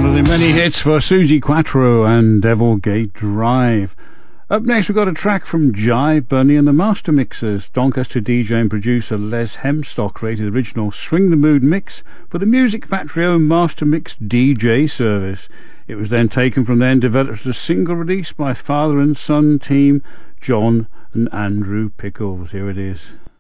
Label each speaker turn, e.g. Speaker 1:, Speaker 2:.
Speaker 1: One of the many hits for Suzi Quatro and Devilgate Drive. Up next we've got a track from Jive Bunny and the Master Mixers. Doncaster DJ and producer Les Hemstock created the original Swing the Mood mix for the Music Factory owned Master Mix DJ service. It was then taken from there and developed as a single release by father and son team John and Andrew Pickles. Here it is.